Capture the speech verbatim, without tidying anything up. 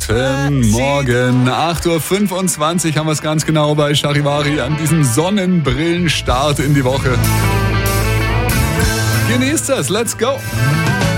Guten Morgen, acht Uhr fünfundzwanzig haben wir es ganz genau bei Charivari an diesem Sonnenbrillenstart in die Woche. Genießt es, let's go!